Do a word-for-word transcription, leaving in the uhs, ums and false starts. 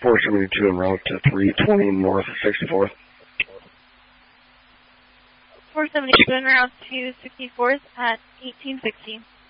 four seventy-two en route to three twenty north of sixty-fourth. four seventy-two en route to sixty-fourth at eighteen sixty.